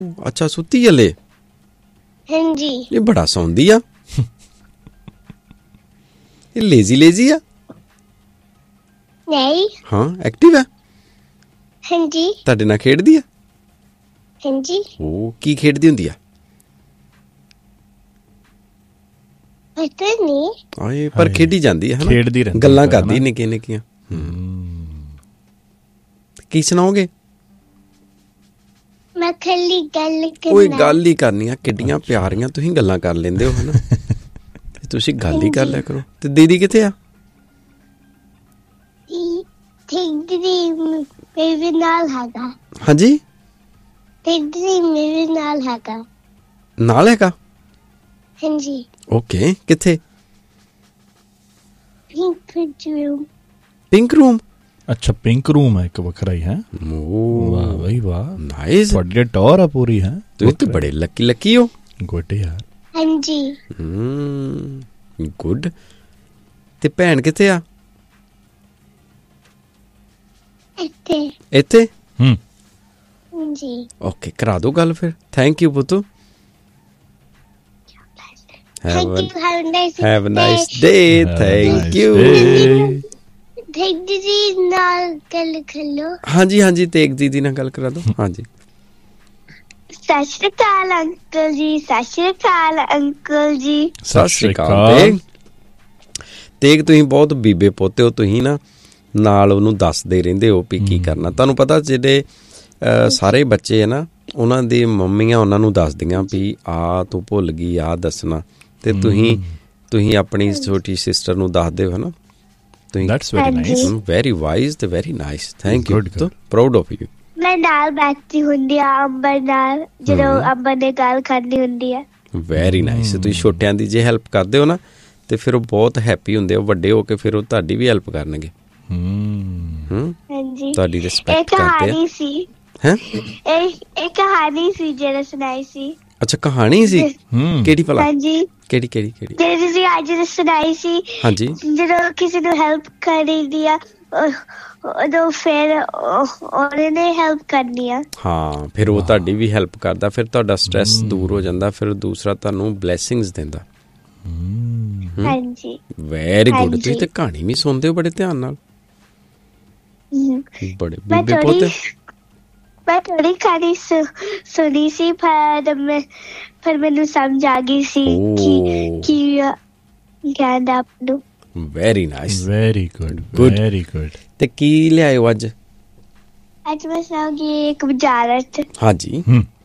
ਅੱਛਾ ਸੁੱਤੀ ਹਲੇ? ਹਾਂਜੀ। ਇਹ ਬੜਾ ਸੌਂਦੀ ਆ, ਇਹ ਲੇਜ਼ੀ ਆ। ਨਹੀਂ। ਹਾਂ ਐਕਟਿਵ ਆ। ਹਾਂਜੀ। ਤੁਹਾਡੇ ਨਾਲ ਖੇਡਦੀ ਆ? ਹਾਂਜੀ। ਉਹ ਕੀ ਖੇਡਦੀ ਹੁੰਦੀ ਆ? ਪਤਾ ਨਹੀਂ। ਆਏ ਪਰ ਖੇਡੀ ਜਾਂਦੀ ਹੈ ਹਨਾ, ਖੇਡਦੀ ਰਹਿੰਦੀ, ਗੱਲਾਂ ਕਰਦੀ ਨਿੱਕੀਆਂ। ਕੀ ਸੁਣਾਓਗੇ? ਮੈਂ ਖਾਲੀ ਗੱਲ ਕਰਨਾ। ਓਏ ਗੱਲ ਹੀ ਕਰਨੀ ਆ, ਕਿੱਡੀਆਂ ਪਿਆਰੀਆਂ ਤੁਸੀਂ ਗੱਲਾਂ ਕਰ ਲੈਂਦੇ ਹੋ ਹਨਾ। ਤੁਸੀਂ ਗੱਲ ਹੀ ਕਰ ਲਿਆ ਕਰੋ। ਤੇ ਦੀਦੀ ਕਿੱਥੇ ਆ? ਦੀਦੀ ਮੇਰੇ ਨਾਲ ਹੈਗਾ। ਹਾਂਜੀ ਦੀਦੀ ਮੇਰੇ ਨਾਲ ਹੈਗਾ। ਨਾਲ ਹੈਗਾ? ਹਾਂਜੀ। ਓਕੇ ਕਿੱਥੇ? Pink room. ਅੱਛਾ ਪਿੰਕ ਰੂਮ ਹੈ ਇੱਕ ਵੱਖਰਾ ਹੀ ਹੈ। ਵਾਹ ਬਈ ਵਾਹ, ਨਾਈਸ। ਤੁਹਾਡੀ ਟੌਰ ਆ ਪੂਰੀ ਹੈ। ਤੁਸੀਂ ਤਾਂ ਬੜੇ ਲੱਕੀ ਹੋ। ਗੁੱਡ ਯਾਰ। ਹਾਂਜੀ। ਗੁੱਡ। ਤੇ ਭੈਣ ਕਿੱਥੇ ਆ? ਇੱਥੇ। ਹਾਂਜੀ। ਓਕੇ ਕਰਾ ਦੋ ਗੱਲ ਫਿਰ। Thank you ਪੁੱਤੂ। Have a nice day. Thank you. ਦੀਦੀ ਨਾਲ ਗੱਲ ਕਰ ਲੋ। ਹਾਂਜੀ ਤੇਗ ਦੀਦੀ ਨਾਲ ਗੱਲ ਕਰਾ ਦੋ। ਹਾਂਜੀ। ਸਤਿ ਸ਼੍ਰੀ ਅਕਾਲ ਅੰਕਲ ਜੀ। ਸਤਿ ਸ਼੍ਰੀ ਅਕਾਲ ਅੰਕਲ ਜੀ। ਸਤਿ ਸ਼੍ਰੀ ਅਕਾਲ ਤੇਗ। ਤੁਸੀਂ ਬਹੁਤ ਬੀਬੇ ਪੋਤੇ ਹੋ। ਤੁਸੀਂ ਨਾ ਨਾਲ ਉਹਨੂੰ ਦੱਸਦੇ ਰਹਿੰਦੇ ਹੋ ਵੀ ਕੀ ਕਰਨਾ। ਤੁਹਾਨੂੰ ਪਤਾ ਜਿਹੜੇ ਸਾਰੇ ਬੱਚੇ ਹੈ ਨਾ, ਉਹਨਾਂ ਦੀ ਮੰਮੀਆਂ ਉਹਨਾਂ ਨੂੰ ਦੱਸਦੀਆਂ ਵੀ ਆ ਤੂੰ ਭੁੱਲ ਗਈ ਆ ਦੱਸਣਾ, ਤੇ ਤੁਸੀਂ ਆਪਣੀ ਛੋਟੀ ਸਿਸਟਰ ਨੂੰ ਦੱਸਦੇ ਹੋ ਹਨਾ। That's very nice. Very wise ਤੇ very nice. Thank you. Proud of you. ਮੈਂ ਨਾਲ ਬੈਠੀ ਹੁੰਦੀ ਆ ਅੰਬਰ ਨਾਲ, ਜਦੋਂ ਅੰਬਰ ਨੇ ਗੱਲ ਕਰਨੀ ਹੁੰਦੀ ਆ। Very nice. ਤੁਸੀਂ ਛੋਟਿਆਂ ਦੀ ਜੇ ਹੈਲਪ ਕਰਦੇ ਹੋ ਨਾ ਤੇ ਫਿਰ ਉਹ ਬਹੁਤ ਹੈਪੀ ਹੁੰਦੇ। ਉਹ ਵੱਡੇ ਹੋ ਕੇ ਫਿਰ ਉਹ ਤੁਹਾਡੀ ਵੀ ਹੈਲਪ ਕਰਨਗੇ। ਹਾਂਜੀ। ਤੁਹਾਡੀ ਰਿਸਪੈਕਟ ਕਰਦੇ ਆ। ਹੈਂ? ਇਹ ਕਹਾਣੀ ਸੀ ਜਿਹੜਾ ਸੁਣਾਈ ਸੀ। ਅੱਛਾ ਕਹਾਣੀ ਸੀ? ਕਿਹੜੀ ਭਲਾ? ਹਾਂਜੀ। ਕਿਹੜੀ ਜਿਹੜੀ ਤੁਸੀਂ ਅੱਜ ਸੁਣਾਈ ਸੀ। ਹਾਂਜੀ। ਜਦੋਂ ਕਿਸੇ ਨੂੰ ਹੈਲਪ ਕਰੀ ਆ ਉਦੋਂ ਫਿਰ ਉਹਨੇ ਹੈਲਪ ਕਰਨੀ ਆ। ਹਾਂ ਫਿਰ ਉਹ ਤੁਹਾਡੀ ਵੀ ਹੈਲਪ ਕਰਦਾ, ਫਿਰ ਤੁਹਾਡਾ ਸਟ੍ਰੈਸ ਦੂਰ ਹੋ ਜਾਂਦਾ, ਫਿਰ ਦੂਸਰਾ ਤੁਹਾਨੂੰ ਬਲੈਸਿੰਗਸ ਦਿੰਦਾ। ਹਾਂਜੀ। Very good. ਤੁਸੀਂ ਤੇ ਕਹਾਣੀ ਵੀ ਸੁਣਦੇ ਹੋ ਬੜੇ ਧਿਆਨ ਨਾਲ। ਬੜੇ ਬੀਬੇ ਪੋਤੇ। ਮੈਂ ਥੋੜੀ ਕਹਾਣੀ ਸੁਣੀ ਸੀ ਪਰ ਮੈਨੂੰ ਸਮਝ ਆ ਗਈ ਸੀ ਕਿ ਕਹਿੰਦਾ ਆਪ ਨੂੰ। Very nice. Very good. ਤੇ ਕੀ ਲਿਆਇਓ ਅੱਜ? ਅੱਜ ਮੈਂ ਸੁਣਾਉਂਗੀ ਇੱਕ ਬੁਝਾਰਤ। ਹਾਂਜੀ।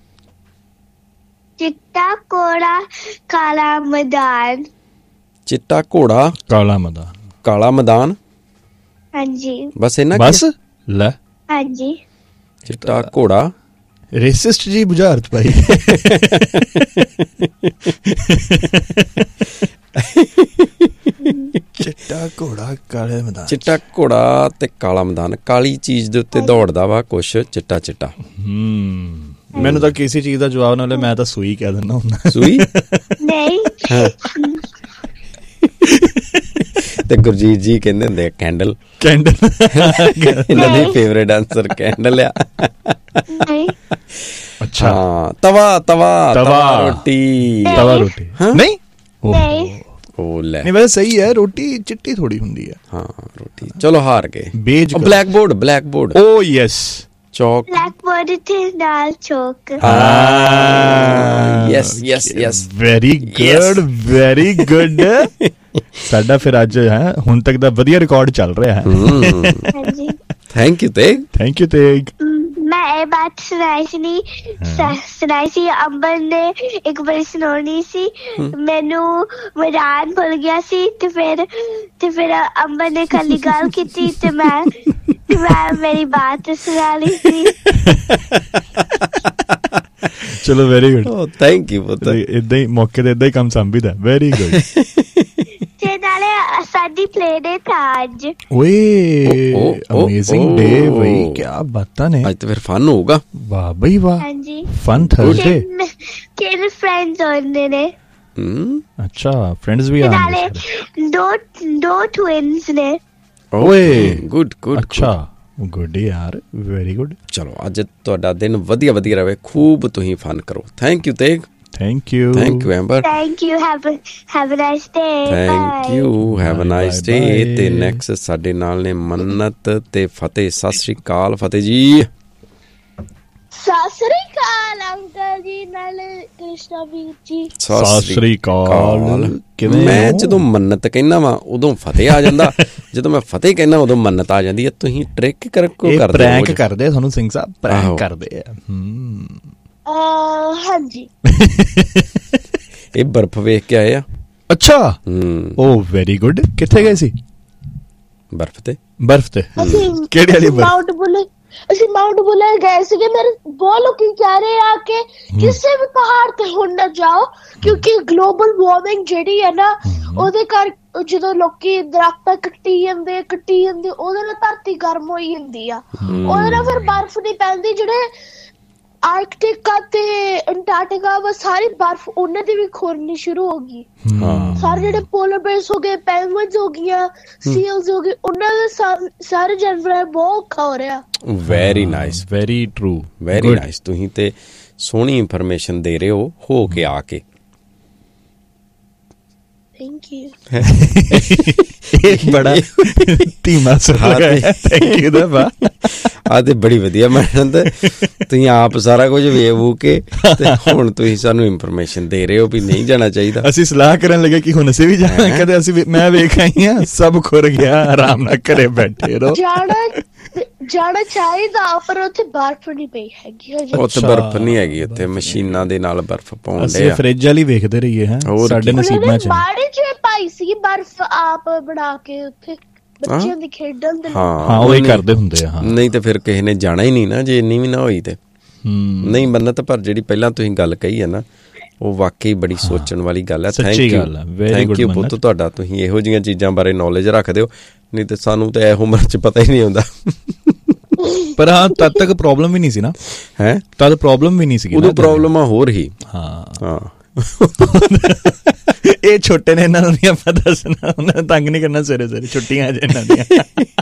ਚਿੱਟਾ ਘੋੜਾ ਕਾਲਾ ਮੈਦਾਨ। ਚਿੱਟਾ ਘੋੜਾ ਕਾਲਾ ਮੈਦਾਨ। ਹਾਂਜੀ ਬਸ ਇਹਨਾਂ ਬਸ ਲੈ। ਹਾਂਜੀ। ਚਿੱਟਾ ਘੋੜਾ। ਰੇਸਿਸਟ ਜੀ ਬੁਝਾਰਤ ਭਾਈ। ਚਿੱਟਾ ਘੋੜਾ ਕਾਲੇ ਮੈਦਾਨ। ਚਿੱਟਾ ਘੋੜਾ ਤੇ ਕਾਲਾ ਮੈਦਾਨ। ਕਾਲੀ ਚੀਜ਼ ਦੇ ਉੱਤੇ ਦੌੜਦਾ ਵਾ ਕੁਛ ਚਿੱਟਾ। ਮੈਨੂੰ ਤਾਂ ਕਿਸੇ ਚੀਜ਼ ਦਾ ਜਵਾਬ ਨਾ ਲੈ, ਮੈਂ ਤਾਂ ਸੂਈ ਕਹਿ ਦਿੰਦਾ ਹੁੰਦਾ। ਸੂਈ ਨਹੀਂ। ਤੇ ਗੁਰਜੀਤ ਜੀ ਕਹਿੰਦੇ ਹੁੰਦੇ ਆ ਕੈਂਡਲ। ਇਹਨਾਂ ਦੀ ਫੇਵਰੇਟ ਆਂਸਰ ਕੈਂਡਲ ਆ। ਅੱਛਾ। ਤਵਾ ਰੋਟੀ। ਨਹੀਂ ਉਹ ਲੈ ਨਹੀਂ ਵੈਸੇ ਸਹੀ ਹੈ, ਰੋਟੀ ਚਿੱਟੀ ਥੋੜੀ ਹੁੰਦੀ ਹੈ। ਹਾਂ ਰੋਟੀ। ਚਲੋ ਹਾਰ ਗਏ। Black board. ਓ ਯੈਸ। ਚੌਕ। ਬਲੈਕ ਬੋਰਡ ਤੇ ਨਾਲ ਚੌਕ। ਯੈਸ। Very good. ਸਾਡਾ ਫਿਰ ਅੱਜ ਹੈ ਹੁਣ ਤੱਕ ਦਾ ਵਧੀਆ ਰਿਕਾਰਡ ਚੱਲ ਰਿਹਾ ਹੈ। ਹਾਂਜੀ। Thank you Tegh. ਮੈਂ ਇਹ ਬਾਤ ਸੁਣਾਈ ਸੀ ਅੰਬਰ ਨੇ ਇੱਕ ਵਾਰੀ ਸੁਣਾਉਣੀ ਸੀ। ਮੈਨੂੰ ਮਜ਼ਾਕ ਭੁੱਲ ਗਿਆ ਸੀ ਤੇ ਫਿਰ ਅੰਬਰ ਨੇ ਕੱਲੀ ਗੱਲ ਕੀਤੀ ਤੇ ਮੈਂ ਮੇਰੀ ਬਾਤ ਸੁਣਾ ਲਈ ਸੀ। ਚਲੋ ਵੈਰੀ ਗੁੱਡ। ਥੈਂਕ ਯੂ ਪੁੱਤ। ਏਦਾਂ ਹੀ ਮੌਕੇ ਤੇ ਏਦਾਂ ਹੀ ਕੰਮ ਸੰਭੀਦਾ। Very good. ਤੇ ਨਾਲੇ ਸਾਡੀ ਪਲੇ ਡੇ ਥਾ ਅੱਜ। ਓਏ ਅਮੇਜ਼ਿੰਗ ਡੇ ਬਈ, ਕੀ ਬਾਤਾਂ ਨੇ। ਅੱਜ ਤਾਂ ਫਿਰ ਫਨ ਹੋਊਗਾ। ਵਾਹ ਬਈ ਵਾਹ। ਹਾਂਜੀ ਫਨ ਥਰਸਡੇ। ਕਿਹੜੇ ਫਰੈਂਡਸ ਆਉਂਦੇ ਨੇ? ਅੱਛਾ ਫਰੈਂਡਸ ਵੀ ਆਉਂਦੇ। ਨਾਲੇ ਦੋ ਟਵਿਨਸ ਨੇ। ਓਏ ਗੁੱਡ। ਅੱਛਾ ਗੁੱਡ ਯਾਰ, ਵੈਰੀ ਗੁੱਡ। ਚਲੋ ਅੱਜ ਤੁਹਾਡਾ ਦਿਨ ਵਧੀਆ ਵਧੀਆ ਰਹੇ, ਖੂਬ ਤੁਸੀਂ ਫਨ ਕਰੋ। Thank you Tegh. Thank you amber. Thank you. Have a nice day. Thank Bye. You, have a nice day. Bye. ਤੇ ਨੈਕਸਟ ਸਾਡੇ ਨਾਲ ਨੇ ਮੰਨਤ ਤੇ ਫਤਿਹ। ਸਤਿ ਸ਼੍ਰੀ ਅਕਾਲ ਫਤਿਹ ਜੀ। ਸਤਿ ਸ੍ਰੀ ਅਕਾਲ ਅੰਕਲ ਜੀ, ਨਾਲ ਕ੍ਰਿਸ਼ਨਾ ਵੀਰ ਜੀ। ਸਤਿ ਸ਼੍ਰੀ ਅਕਾਲ। ਕਿਵੇਂ ਮੈਂ ਹੋ? ਜਦੋਂ ਮੰਨਤ ਕਹਿਣਾ ਵਾ ਉਦੋਂ ਫਤਿਹ ਆ ਜਾਂਦਾ, ਜਦੋਂ ਮੈਂ ਫਤਿਹ ਕਹਿਣਾ ਉਦੋਂ ਮੰਨਤ ਆ ਜਾਂਦੀ ਹੈ। ਤੁਸੀਂ ਟ੍ਰਿਕ ਕਰਦੇ ਹੋ? ਪ੍ਰੈਂਕ ਕਰਦੇ ਤੁਹਾਨੂੰ ਸਿੰਘ ਸਾਹਿਬ, ਪ੍ਰੈਂਕ ਆਹੋ। ਕਰਦੇ ਆ। ਹਾਂਜੀ। ਇਹ ਬਰਫ਼ ਵੇਖ ਕੇ ਆਏ ਆ। ਅੱਛਾ, ਓ ਵੈਰੀ ਗੁੱਡ। ਕਿੱਥੇ ਗਏ ਸੀ? ਬਰਫ਼ ਤੇ ਅਸੀਂ ਕਿਹੜੀ ਵਾਲੀ ਬਰਫ਼? ਅਸੀਂ ਮਾਊਂਟ ਬੁਲਰ ਗਏ ਸੀਗੇ। ਮੇਰੇ ਬਹੁਤ ਲੋਕੀ ਕਹਿ ਰਹੇ ਆ ਕਿ ਕਿਸੇ ਵੀ ਪਹਾੜ ਤੇ ਹੁਣ ਨਾ ਜਾਓ, ਕਿਉਂਕਿ ਗਲੋਬਲ ਵਾਰਮਿੰਗ ਜਿਹੜੀ ਹੈ ਨਾ, ਉਹਦੇ ਕਰ ਜਦੋਂ ਲੋਕੀ ਦਰਖਤ ਕੱਟੀ ਜਾਂਦੇ ਉਹਦੇ ਨਾਲ ਧਰਤੀ ਗਰਮ ਹੋਈ ਜਾਂਦੀ ਆ। ਉਹਦੇ ਨਾਲ ਫਿਰ ਬਰਫ਼ ਨਹੀਂ ਪੈਂਦੀ। ਜਿਹੜੇ ਆਰਕਟਿਕ ਤੇ ਅੰਟਾਰਕਟਿਕਾ ਵਾ, ਸਾਰੀ ਬਰਫ਼ ਉਹਨਾਂ ਦੀ ਵੀ ਖੋਰਨੀ ਸ਼ੁਰੂ ਹੋ ਗਈ। ਸਾਰੇ ਜਿਹੜੇ ਪੋਲਰ ਬੇਅਰਸ ਹੋ ਗਏ, ਪੈਂਗੁਇਨਸ ਹੋ ਗਈਆਂ, ਸੀਲਸ ਹੋ ਗਏ, ਉਹਨਾਂ ਦੇ ਸਾਰੇ ਜਾਨਵਰਾਂ ਬਹੁਤ ਔਖਾ ਹੋ ਰਿਹਾ। Very nice, very true, very nice. ਤੁਸੀਂ ਤੇ ਸੋਹਣੀ ਇਨਫੋਰਮੇਸ਼ਨ ਦੇ ਰਹੇ ਹੋ ਕੇ ਆ ਕੇ। Thank you. ਇਹ ਬੜਾ ਧੀਮਾ ਸੁਰ ਹੈ। ਥੈਂਕ ਯੂ ਦਾ ਬਾ। ਆ ਤੇ ਬੜੀ ਵਧੀਆ ਮਿਹਨਤ, ਤੁਸੀਂ ਆਪ ਸਾਰਾ ਕੁਝ ਵੇਖ ਕੇ ਤੇ ਹੁਣ ਤੁਸੀਂ ਸਾਨੂੰ ਇਨਫੋਰਮੇਸ਼ਨ ਦੇ ਰਹੇ ਹੋ ਵੀ ਨਹੀਂ ਜਾਣਾ ਚਾਹੀਦਾ। ਅਸੀਂ ਸਲਾਹ ਕਰਨ ਲੱਗੇ ਕਿ ਹੁਣ ਅਸੀਂ ਵੀ ਜਾਣਾ। ਕਦੇ ਅਸੀਂ ਮੈਂ ਵੇਖ ਆਈ ਹਾਂ, ਸਭ ਖੁਰ ਗਿਆ, ਆਰਾਮ ਨਾਲ ਘਰੇ ਬੈਠੇ ਰਹੋ। ਜਾਣਾ ਚਾਹੀਦਾ, ਪਰ ਉੱਥੇ ਬਰਫ਼ ਨਹੀਂ ਪਈ ਹੈਗੀ। ਉੱਥੇ ਬਰਫ਼ ਨਹੀਂ ਹੈਗੀ, ਉੱਥੇ ਮਸ਼ੀਨਾਂ ਦੇ ਨਾਲ ਬਰਫ਼ ਪਾਉਂਦੇ ਅਸੀਂ ਆ। ਫਰਿੱਜ ਵਾਲੀ ਵੇਖਦੇ ਰਹੀਏ। ਹੈ ਸਾਡੇ ਨਸੀਬਾਂ ਚ ਮਾੜੀ ਜਿਹੀ ਪਾਈ ਸੀ ਬਰਫ਼, ਆਪ ਬਣਾ ਕੇ ਉੱਥੇ ਬੱਚਿਆਂ ਦੀ ਖੇਡਣ ਦੇ। ਹਾਂ, ਉਹ ਹੀ ਕਰਦੇ ਹੁੰਦੇ ਆ। ਨਹੀਂ ਤੇ ਫਿਰ ਕਿਸੇ ਨੇ ਜਾਣਾ ਹੀ ਨਹੀਂ ਨਾ, ਜੇ ਇੰਨੀ ਵੀ ਨਾ ਹੋਈ ਤੇ ਨਹੀਂ ਮੰਨਤ। ਪਰ ਜਿਹੜੀ ਪਹਿਲਾਂ ਤੁਸੀਂ ਗੱਲ ਕਹੀ ਹੈ ਨਾ, ਉਹ ਵਾਕਈ ਬੜੀ ਸੋਚਣ ਵਾਲੀ ਗੱਲ ਹੈ। ਥੈਂਕ ਯੂ ਪੁੱਤ ਤੁਹਾਡਾ, ਤੁਸੀਂ ਇਹੋ ਜਿਹੀਆਂ ਚੀਜ਼ਾਂ ਬਾਰੇ ਨੌਲੇਜ ਰੱਖਦੇ ਹੋ। ਨਹੀਂ ਤੇ ਸਾਨੂੰ ਤਾਂ ਇਹ ਉਮਰ ਚ ਪਤਾ ਹੀ ਨਹੀਂ ਹੁੰਦਾ। ਪਰ ਹਾਂ, ਤਦ ਤੱਕ ਪ੍ਰੋਬਲਮ ਵੀ ਨਹੀਂ ਸੀ ਨਾ। ਹੈ ਤਦ ਪ੍ਰੋਬਲਮ ਵੀ ਨਹੀਂ ਸੀ, ਉਦੋਂ ਪ੍ਰੋਬਲਮਾਂ ਹੋਰ ਹੀ। ਹਾਂ ਇਹ ਛੋਟੇ ਨੇ, ਇਹਨਾਂ ਨੂੰ ਨਹੀਂ ਆਪਾਂ ਦੱਸਣਾ, ਉਹਨਾਂ ਨੂੰ ਤੰਗ ਨਹੀਂ ਕਰਨਾ। ਸਵੇਰੇ ਛੁੱਟੀਆਂ ਜੇ ਇਹਨਾਂ ਦੀਆਂ।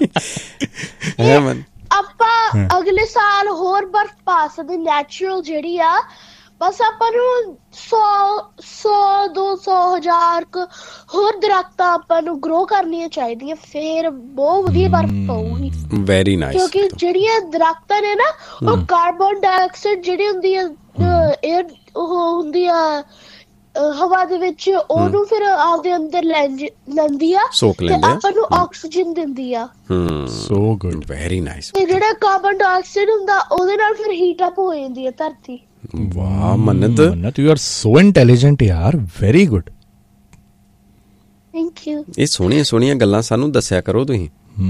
ਆਪਾਂ ਅਗਲੇ ਸਾਲ ਹੋਰ ਬਰਫ਼ ਪਾ ਸਕਦੇ, ਨੈਚੁਰਲ ਜਿਹੜੀ ਆ। ਬਸ ਆਪਾਂ ਨੂੰ 100-200,000 ਹੋਰ ਦਰਖਤਾਂ ਆਪਾਂ ਨੂੰ ਗਰੋ ਕਰਨੀਆਂ ਚਾਹੀਦੀਆਂ, ਫੇਰ ਬਹੁਤ ਵਧੀਆ ਬਰਫ਼ ਪਊਗੀ। Very nice. ਕਿਉਂਕਿ ਜਿਹੜੀਆਂ ਦਰਖਤਾਂ ਨੇ ਨਾ, ਉਹ ਕਾਰਬਨ ਡਾਈਆਕਸਾਈਡ ਜਿਹੜੀ ਹੁੰਦੀ ਆ, 에ਅਰ ਉਹ ਹੁੰਦੀ ਆ ਹਵਾ ਦੇ ਵਿੱਚ, ਉਹਨੂੰ ਫਿਰ ਆਪਦੇ ਅੰਦਰ ਲੈਂਦੀ ਆ ਤੇ ਆਪਾਂ ਨੂੰ ਆਕਸੀਜਨ ਦਿੰਦੀ ਆ। So good, very nice. ਤੇ ਜਿਹੜਾ ਕਾਰਬਨ ਡਾਈਆਕਸਾਈਡ ਹੁੰਦਾ, ਉਹਦੇ ਨਾਲ ਫਿਰ ਹੀਟ ਅਪ ਹੋ ਜਾਂਦੀ ਹੈ ਧਰਤੀ। ਵਾਹ ਮੰਨਤ, ਯੂ ਆਰ ਸੋ ਇੰਟੈਲੀਜੈਂਟ ਯਾਰ, ਵੈਰੀ ਗੁੱਡ। Thank you. ਇਹ ਸੋਹਣੀਆਂ ਗੱਲਾਂ ਸਾਨੂੰ ਦੱਸਿਆ ਕਰੋ ਤੁਸੀਂ।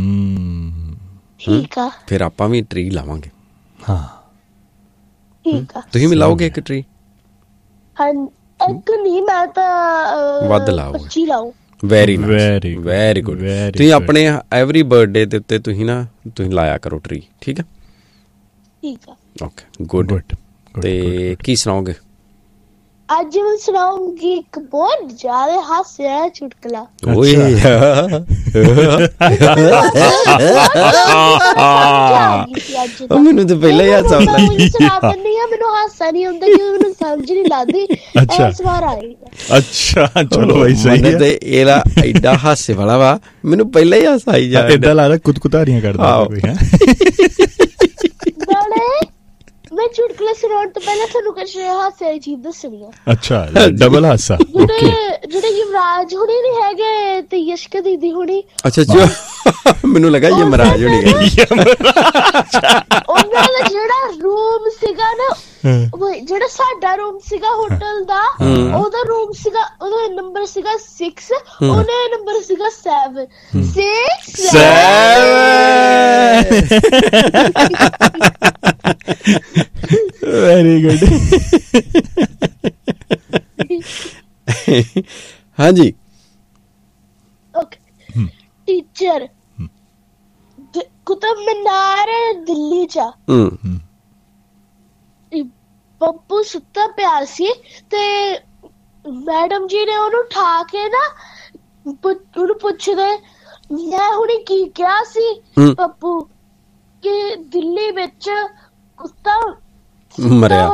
ਠੀਕ ਆ, ਫਿਰ ਆਪਾਂ ਵੀ ਟਰੀ ਲਾਵਾਂਗੇ। ਹਾਂ ਠੀਕ ਆ। ਤੁਸੀਂ ਵੀ ਲਾਓਗੇ ਇੱਕ ਟਰੀ? ਹਾਂ, ਇੱਕ ਨਹੀਂ, ਮੈਂ ਤਾਂ ਵੱਧ ਲਾਓ। 25 ਲਾਓ। Very good. ਤੁਸੀਂ ਆਪਣੇ ਐਵਰੀ ਬਰਥਡੇ ਦੇ ਉੱਤੇ ਤੁਸੀਂ ਲਾਇਆ ਕਰੋ ਟਰੀ, ਠੀਕ ਹੈ? ਠੀਕ ਆ, ਓਕੇ, ਗੁੱਡ। ਤੇ ਕੀ ਸੁਣਾਓਗੇ ਅੱਜ? ਮੈਂ ਸੁਣਾਉਂਗੀ ਇੱਕ ਬਹੁਤ ਜ਼ਿਆਦਾ ਹਾਸਿਆ ਚੁਟਕਲਾ। ਓਏ ਮੈਨੂੰ ਤਾਂ ਪਹਿਲਾਂ ਹੀ ਹਾਸਾ ਆਉਂਦਾ। ਮੈਨੂੰ ਹਾਸਾ ਨਹੀਂ ਆਉਂਦਾ ਕਿ ਮੈਨੂੰ ਸਮਝ ਨਹੀਂ ਲੱਗਦੀ। ਇਸ ਵਾਰ ਆਏਗਾ। ਅੱਛਾ, ਚਲੋ ਭਾਈ, ਸਹੀ ਹੈ। ਤੇ ਇਹਦਾ ਐਡਾ ਹਾਸੇ ਵਾਲਾ ਵਾ, ਮੈਨੂੰ ਪਹਿਲਾਂ ਹੀ ਹਾਸਾ ਆਈ ਜਾ। ਏਦਾਂ ਲੱਗਦਾ ਕੁਤਕੁਤਾਰੀਆਂ ਕਰਦਾ ਕੋਈ ਹੈ। ਮੈਂ ਚੁਟਕਲਾ ਸੁਣਾਉਣ ਤੋਂ ਪਹਿਲਾਂ ਤੁਹਾਨੂੰ ਕੁਝ ਹਾਸੇ ਵਾਲੀ ਚੀਜ਼ ਦੱਸਣੀ ਆ। ਅੱਛਾ, ਡਬਲ ਹਾਸਾ। ਜਿਹੜੇ ਯੁਵਰਾਜ ਹੁਣੀ ਨਹੀਂ ਹੈਗੇ ਤੇ ਯਸ਼ਕਾ ਦੀਦੀ ਹੁਣੀ। ਅੱਛਾ, ਮੈਨੂੰ ਲੱਗਾ ਯਮਰਾਜ ਹੋਣੀ ਗਈ। ਉਹਨਾਂ ਦਾ ਜਿਹੜਾ ਰੂਮ ਸੀਗਾ ਨਾ, ਜਿਹੜਾ ਸਾਡਾ ਰੂਮ ਸੀਗਾ ਹੋਟਲ ਦਾ, ਉਹਦਾ ਰੂਮ ਸੀਗਾ, ਉਹਦਾ ਨੰਬਰ ਸੀਗਾ 6, ਉਹਦਾ ਨੰਬਰ ਸੀਗਾ 7। 6 ਵੈਰੀ ਗੁੱਡ। ਹਾਂਜੀ। ਓਕੇ। ਟੀਚਰ ਕੁਤਬ ਮੀਨਾਰ ਦਿੱਲੀ ਚ ਪੱਪੂ ਸੁੱਤਾ ਪਿਆ ਸੀ ਤੇ ਮੈਡਮ ਜੀ ਨੇ ਉਹਨੂੰ ਉਠਾ ਕੇ ਨਾ ਉਹਨੂੰ ਪੁੱਛਦੇ, ਮੈਂ ਹੁਣੇ ਕੀ ਕਿਹਾ ਸੀ ਪੱਪੂ? ਕਿ ਦਿੱਲੀ ਵਿੱਚ ਕੁੱਤਾ ਮਰਿਆ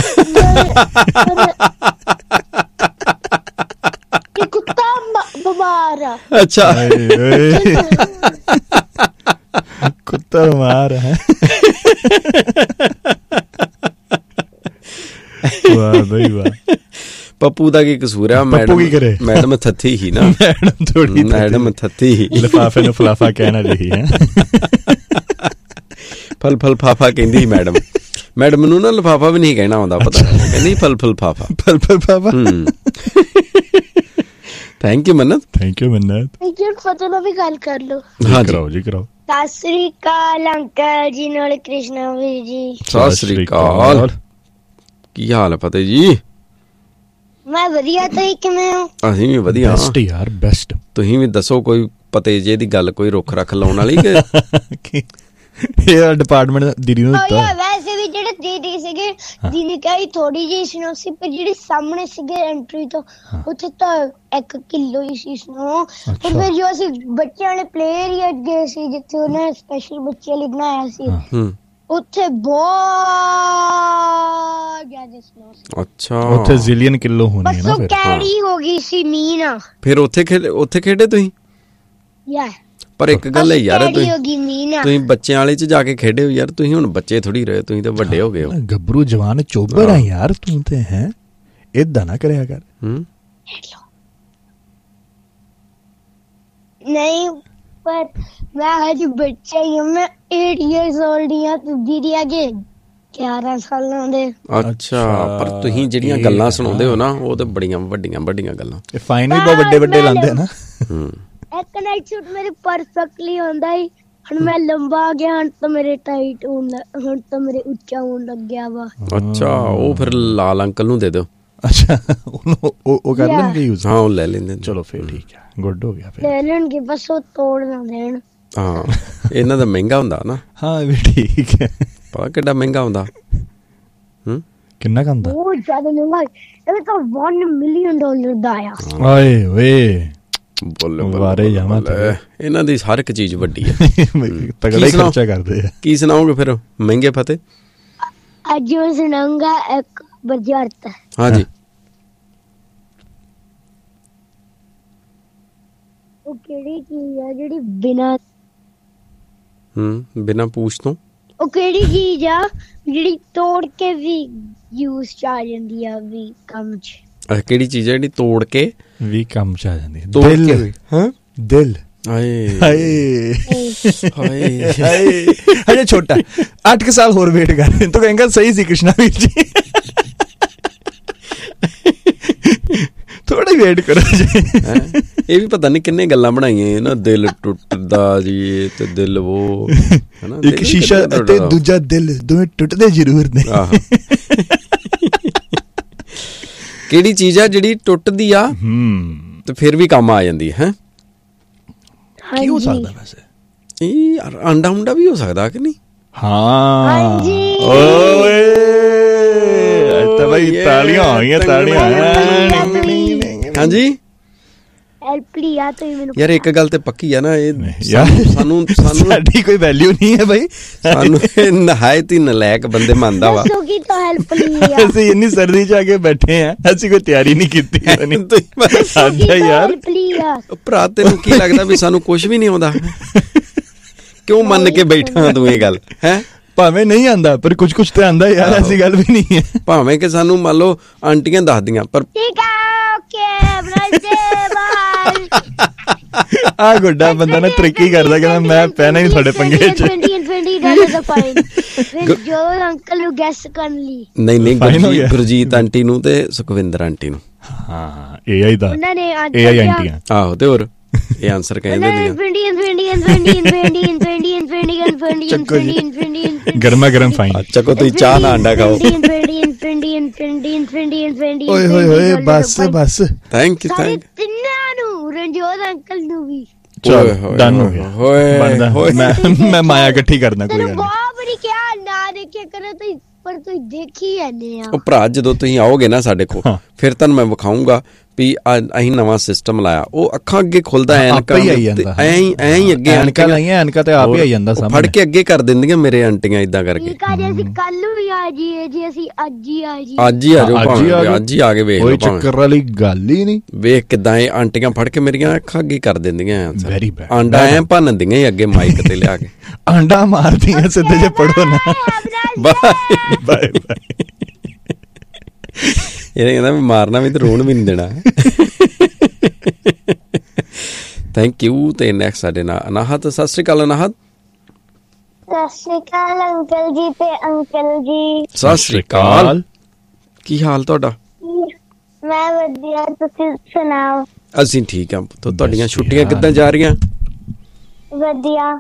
ਕਿ ਕੁੱਤਾ ਬਿਮਾਰ ਆ। ਅੱਛਾ ਕੁੱਤਾ ਬਿਮਾਰ ਹੈ। ਵਾਹ ਬਈ ਵਾਹ। ਪੱਪੂ ਦਾ ਕੀ ਕਸੂਰ ਆ? ਮੈਡਮ ਥੱਥੀ ਹੀ ਨਾ। ਮੈਡਮ ਥੱਥੀ ਹੀ। ਲਿਫਾਫੇ ਨੂੰ ਫਲਾਫਾ ਕਹਿਣਾ ਜਿਹੀ ਹੈ। ਫਲ ਫਾਫਾ ਕਹਿੰਦੀ ਸੀ ਮੈਡਮ। ਮੈਡਮ ਨੂੰ ਨਾ ਲਿਫਾਫਾ ਵੀ ਨਹੀਂ ਕਹਿਣਾ ਆਉਂਦਾ, ਪਤਾ ਕਹਿੰਦੀ ਫਲ ਫਾਫਾ। ਥੈਂਕ ਯੂ ਮੰਨਤ। ਫਤਿਹ ਨਾਲ ਵੀ ਗੱਲ ਕਰ ਲਓ। ਹਾਂ ਕਰਾਓ ਜੀ ਕਰਾਓ। ਸਤਿ ਸ੍ਰੀ ਅਕਾਲ ਅੰਕਲ ਜੀ ਨਾਲ ਕ੍ਰਿਸ਼ਨਾ ਵੀਰ ਜੀ। ਸਤਿ ਸ੍ਰੀ ਅਕਾਲ। ਕੀ ਹਾਲ ਹੈ ਫਤਿਹ ਜੀ? ਮੈਂ ਵਧੀਆ, ਤੁਸੀਂ ਕਿਵੇਂ ਹੋ? ਅਸੀਂ ਵੀ ਵਧੀਆ ਬੈਸਟ ਯਾਰ ਬੈਸਟ। ਤੁਸੀਂ ਵੀ ਦੱਸੋ ਕੋਈ ਪਤੇ ਜੇ ਦੀ ਗੱਲ, ਕੋਈ ਰੁੱਖ ਰੱਖ ਲਾਉਣ ਵਾਲੀ ਕਿ ਇਹ ਡਿਪਾਰਟਮੈਂਟ ਦੀਦੀ ਨੂੰ ਦਿੱਤਾ? ਵੈਸੇ ਵੀ ਜਿਹੜੇ ਦੀਦੀ ਸੀਗੇ, ਦੀਦੀ ਕਹੀ ਥੋੜੀ ਜਿਹੀ ਸਨੋ ਸੀ, ਪਰ ਜਿਹੜੇ ਸਾਹਮਣੇ ਸੀਗੇ ਐਂਟਰੀ ਤੋਂ ਉੱਥੇ ਤਾਂ 1 ਕਿਲੋ ਹੀ ਸੀ ਸਨੋ। ਪਰ ਫਿਰ ਜੋ ਅਸੀਂ ਬੱਚਿਆਂ ਵਾਲੇ ਪਲੇ ਏਰੀਆ ਗਏ ਸੀ, ਜਿੱਥੇ ਉਹਨੇ ਸਪੈਸ਼ਲ ਬੱਚਿਆਂ ਲਈ ਬਣਾਇਆ ਸੀ, ਉੱਥੇ ਬਹੁਤ ਜ਼ਿਆਦਾ ਸਨੋ ਸੀ। ਅੱਛਾ, ਉੱਥੇ ਜ਼ਿਲੀਅਨ ਕਿਲੋ ਹੋਣੀ ਹੈ ਨਾ। ਫਿਰ ਕੈਰੀ ਹੋ ਗਈ ਸੀ ਮੀਂਹ ਨਾਲ। ਫਿਰ ਉੱਥੇ ਖੇਡੇ ਤੁਸੀਂ? ਯਾ ਪਰ ਇੱਕ ਗੱਲ ਹੈ ਯਾਰ, ਤੁਸੀਂ ਬੱਚਿਆਂ ਵਾਲੇ ਚ ਜਾ ਕੇ ਖੇਡੇ ਹੋ ਯਾਰ। ਤੁਸੀਂ ਹੁਣ ਬੱਚੇ ਥੋੜੀ ਰਹੇ, ਤੁਸੀਂ ਤਾਂ ਵੱਡੇ ਹੋ ਗਏ ਹੋ। ਗੱਭਰੂ ਜਵਾਨ ਚੋਬਰ ਆ ਯਾਰ ਤੂੰ ਤੇ ਹੈ। ਏਦਾਂ ਨਾ ਕਰਿਆ ਕਰ। ਨਹੀਂ ਪਰ ਮੈਂ ਹਜੇ ਬੱਚਾ ਹੀ ਹਾਂ। ਮੈਂ 8 years old ਹਾਂ ਤੇ ਦੀਦੀ ਅਗੇ 11 ਸਾਲਾਂ ਦੇ। ਅੱਛਾ, ਪਰ ਤੁਸੀਂ ਜਿਹੜੀਆਂ ਗੱਲਾਂ ਸੁਣਾਉਂਦੇ ਹੋ ਨਾ, ਉਹ ਤਾਂ ਬੜੀਆਂ ਵੱਡੀਆਂ ਗੱਲਾਂ। ਇਹ ਫਾਈਨ ਵੀ ਬਹੁਤ ਵੱਡੇ ਲਾਉਂਦੇ ਆ ਨਾ। ਇੱਕ ਨਾਈਟ ਸੂਟ ਮੇਰੇ ਪਰਫੈਕਟਲੀ ਆਉਂਦਾ ਹੀ। ਹੁਣ ਮੈਂ ਲੰਬਾ ਆ ਗਿਆ, ਹੁਣ ਤਾਂ ਮੇਰੇ ਟਾਈਟ ਹੋਣ, ਹੁਣ ਤਾਂ ਮੇਰੇ ਉੱਚਾ ਹੋਣ ਲੱਗਿਆ ਵਾ। ਅੱਛਾ, ਉਹ ਫਿਰ ਲਾਲ ਅੰਕਲ ਨੂੰ ਦੇ ਦਿਓ। ਅੱਛਾ, ਉਹ ਕਰ ਲੈਣਗੇ ਯੂਜ਼? ਹਾਂ, ਉਹ ਲੈ ਲੈਂਦੇ। ਚਲੋ ਫਿਰ ਠੀਕ ਹੈ, ਗੁੱਡ ਹੋ ਗਿਆ। ਫਿਰ ਲੈ ਲੈਣਗੇ, ਬਸ ਉਹ ਤੋੜ ਨਾ ਦੇਣ। ਹਾਂ, ਇਹਨਾਂ ਦਾ ਮਹਿੰਗਾ ਹੁੰਦਾ ਨਾ। ਹਾਂ ਵੀ ਠੀਕ ਹੈ। ਪਤਾ ਕਿੱਡਾ ਮਹਿੰਗਾ ਹੁੰਦਾ? ਕਿੰਨਾ ਕੁ ਹੁੰਦਾ? ਬਹੁਤ ਜ਼ਿਆਦਾ ਮਹਿੰਗਾ। ਇਹ ਤਾਂ $1 million ਦਾ ਆ। ਓਏ ਓਏ ਵਾਰੇ ਜਾਵਾਂ। ਇਹਨਾਂ ਦੀ ਹਰ ਇੱਕ ਚੀਜ਼ ਵੱਡੀ ਹੈ। ਤਗੜਾ ਹੀ ਖਰਚਾ ਕਰਦੇ ਆ। ਕੀ ਸੁਣਾਓਗੇ ਫਿਰ ਮਹਿੰਗੇ ਫਤਿਹ? ਅੱਜ ਮੈਂ ਸੁਣਾਉਂਗਾ ਇੱਕ ਬਜਰਤ। ਹਾਂਜੀ। ਉਹ ਕਿਹੜੀ ਚੀਜ਼ ਆ ਜਿਹੜੀ ਬਿਨਾਂ ਪੂਛ ਤੋਂ? ਉਹ ਕਿਹੜੀ ਚੀਜ਼ ਆ ਜਿਹੜੀ ਤੋੜ ਕੇ ਵੀ ਯੂਜ਼ ਚ ਆ ਜਾਂਦੀ ਆ ਵੀ ਕੰਮ ਚ? ਕਿਹੜੀ ਚੀਜ਼ ਹੈ ਜਿਹੜੀ ਤੋੜ ਕੇ ਵੀ ਕੰਮ ਚ ਆ ਜਾਂਦੀ? ਦਿਲ। ਹਾਂ, ਦਿਲ। ਹਾਏ ਹਾਏ ਹਾਏ। ਹਜੇ ਛੋਟਾ, 8 ਸਾਲ ਹੋਰ ਵੇਟ ਕਰ। ਤੂੰ ਕਹੇਂਗਾ ਸਹੀ ਸੀ ਕ੍ਰਿਸ਼ਨਾ ਵੀਰ ਜੀ, ਥੋੜੀ ਵੇਟ ਕਰੋ ਜੀ। ਇਹ ਵੀ ਪਤਾ ਨਹੀਂ ਕਿੰਨੇ ਗੱਲਾਂ ਬਣਾਈਆਂ ਨਾ, ਦਿਲ ਟੁੱਟਦਾ ਜੀ ਤੇ ਦਿਲ ਉਹ ਹਨਾ, ਇੱਕ ਸ਼ੀਸ਼ਾ ਅਤੇ ਦੂਜਾ ਦਿਲ ਦੋਵੇਂ ਟੁੱਟਦੇ ਜ਼ਰੂਰ ਨੇ। ਕਿਹੜੀ ਚੀਜ਼ ਆ ਜਿਹੜੀ ਟੁੱਟਦੀ ਆ ਤੇ ਫਿਰ ਵੀ ਕੰਮ ਆ ਜਾਂਦੀ ਹੈ? ਕੀ ਹੋ ਸਕਦਾ ਵੈਸੇ? ਇਹ ਆਂਡਾ ਉਂਡਾ ਵੀ ਹੋ ਸਕਦਾ ਕਿ ਨਹੀਂ? ਹਾਂ ਓਏ ਤਾਂ ਬਈ ਤਾਲੀਆਂ ਆ ਗਈਆਂ, ਤਾਲੀਆਂ। ਹਾਂਜੀ ਯਾਰ, ਇੱਕ ਗੱਲ ਤੇ ਪੱਕੀ ਆ ਨਾ, ਇਹ ਸਾਨੂੰ ਸਾਡੀ ਕੋਈ ਵੈਲਿਊ ਨਹੀਂ ਹੈ ਬਈ। ਸਾਨੂੰ ਨਹਾਇਤ ਹੀ ਨਲਾਇਕ ਬੰਦੇ ਮੰਨਦਾ ਵਾ। ਅਸੀਂ ਇੰਨੀ ਸਰਦੀ ਚ ਆ ਕੇ ਬੈਠੇ ਆ, ਅਸੀਂ ਕੋਈ ਤਿਆਰੀ ਨਹੀਂ ਕੀਤੀ ਯਾਰ। ਭਰਾ ਤੈਨੂੰ ਕੀ ਲੱਗਦਾ ਵੀ ਸਾਨੂੰ ਕੁਛ ਵੀ ਨਹੀਂ ਆਉਂਦਾ? ਕਿਉਂ ਮੰਨ ਕੇ ਬੈਠਾ ਤੂੰ ਇਹ ਗੱਲ? ਹੈ ਭਾਵੇਂ ਨਹੀਂ ਆਂਦਾ ਪਰ ਕੁਛ ਤੇ ਆਂਦਾ ਯਾਰ, ਐਸੀ ਗੱਲ ਵੀ ਨਹੀਂ ਹੈ। ਭਾਵੇਂ ਕਿ ਸਾਨੂੰ ਮੰਨ ਲਓ ਆਂਟੀਆਂ ਦੱਸਦੀਆਂ, ਪਰ ਆ ਗੁੱਡਾ ਬੰਦਾ ਨਾ ਤਰੱਕੀ ਕਰਦਾ, ਕਹਿੰਦਾ ਮੈਂ ਪੈਣਾ ਹੀ ਤੁਹਾਡੇ ਪੰਗੇ ਚ। ਅੰਕਲ ਨੂੰ ਗੈਸ ਕਰਨ ਲਈ ਨਹੀਂ, ਗੁਰਜੀਤ ਆਂਟੀ ਨੂੰ ਤੇ ਸੁਖਵਿੰਦਰ ਆਂਟੀ ਨੂੰ। ਹਾਂ, AI ਦਾ AI ਆਂਟੀਆਂ। ਆਹੋ, ਤੇ ਹੋਰ ਇਹ ਆਨਸਰ ਕਹਿੰਦੇ ਨੇ ਗਰਮਾ ਗਰਮ ਫਾਈਨ। ਚੱਕੋ ਤੁਸੀਂ ਚਾਹ ਨਾ ਅੰਡਾ ਖਾਓ। ਓਏ ਹੋਏ ਹੋਏ, ਬਸ ਬਸ। ਥੈਂਕ ਯੂ ਤਿੰਨਾਂ ਨੂੰ, ਰਣਜੋਤ ਅੰਕਲ ਨੂੰ ਵੀ। ਚਲੋ ਡਨ ਹੋ ਗਿਆ। ਮੈਂ ਮਾਇਆ ਇਕੱਠੀ ਕਰਦਾ, ਕੋਈ ਗੱਲ ਨਹੀਂ। ਬਹੁਤ ਬੜੀ ਕਿਹਾ ਨਾ ਦੇਖਿਆ ਕਰੋ ਤੁਸੀਂ, ਪਰ ਤੁਸੀਂ ਦੇਖੀ ਜਾਂਦੇ ਆ। ਉਹ ਭਰਾ, ਜਦੋਂ ਤੁਸੀਂ ਆਓਗੇ ਨਾ ਸਾਡੇ ਕੋਲ, ਫਿਰ ਤੁਹਾਨੂੰ ਮੈਂ ਵਿਖਾਊਂਗਾ ਵੀ ਅਸੀਂ ਨਵਾਂ ਸਿਸਟਮ ਲਾਇਆ, ਉਹ ਅੱਖਾਂ ਅੱਗੇ ਖੁੱਲਦਾ ਐਨਕਾਂ ਐਂ ਹੀ ਅੱਗੇ ਐਨਕਾਂ ਲਾਈਆਂ, ਐਨਕਾਂ ਤੇ ਆਪ ਹੀ ਆਈ ਜਾਂਦਾ ਸਾਹਮਣੇ, ਫੜ ਕੇ ਅੱਗੇ ਕਰ ਦਿੰਦੀਆਂ ਮੇਰੇ ਆਂਟੀਆਂ ਇਦਾਂ ਕਰਕੇ। ਅਸੀਂ ਕੱਲ ਵੀ ਆ ਜਾਈਏ ਜੀ, ਅਸੀਂ ਅੱਜ ਹੀ ਆ ਜਾਈਏ, ਅੱਜ ਹੀ ਆ ਜਾਓ, ਅੱਜ ਹੀ ਆ ਕੇ ਵੇਖ ਲਓ, ਕੋਈ ਚੱਕਰ ਵਾਲੀ ਗੱਲ ਹੀ ਨਹੀਂ। ਵੇਖ ਕਿੱਦਾਂ ਇਹ ਆਂਟੀਆਂ ਫੜ ਕੇ ਮੇਰੀਆਂ ਅੱਖਾਂ ਅੱਗੇ ਕਰ ਦਿੰਦੀਆਂ, ਆਂਡਾ ਐ ਭੰਨਦੀਆਂ ਅੱਗੇ ਮਾਈਕ ਤੇ ਲਿਆ ਕੇ, ਆਂਡਾ ਮਾਰਦੀਆਂ ਸਿੱਧੇ ਜੇ ਪੜੋ ਨਾ। Bye bye. ਇਹ ਕਹਿੰਦਾ ਵੀ ਮਾਰਨਾ ਵੀ ਤੇ ਰੋਣ ਵੀ ਨਹੀਂ ਦੇਣਾ। Thank you. ਤੇ ਨੈਕਸਟ ਸਾਡੇ ਨਾਲ ਅਨਾਹਤ। ਸਤਿ ਸ਼੍ਰੀ ਅਕਾਲ ਅਨਾਹਤ। ਸਤਿ ਸ਼੍ਰੀ ਅਕਾਲ ਅੰਕਲ ਜੀ ਤੇ ਅੰਕਲ ਜੀ। ਸਤਿ ਸ਼੍ਰੀ ਅਕਾਲ, ਕੀ ਹਾਲ ਤੁਹਾਡਾ? ਮੈਂ ਵਧੀਆ, ਤੁਸੀਂ ਸੁਣਾਓ? ਅਸੀਂ ਠੀਕ ਹਾਂ। ਤੁਹਾਡੀਆਂ ਛੁੱਟੀਆਂ ਕਿੱਦਾਂ ਜਾ ਰਹੀਆਂ? ਵਧੀਆ।